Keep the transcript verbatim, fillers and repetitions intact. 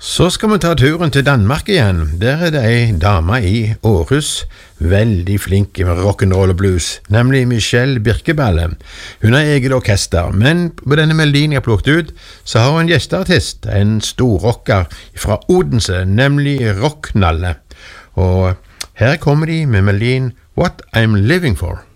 Så skal vi ta turen til Danmark igjen. Der er det ei dame i Aarhus, veldig flink med rock'n'roll og blues, nemlig Michelle Birkeballe. Hun har eget orkester, men på denne melodien jeg har plukket ut, så har hun en gjesteartist, en storrocker fra Odense, nemlig Rocknalle. Og her kommer de med melodien What I'm Living For.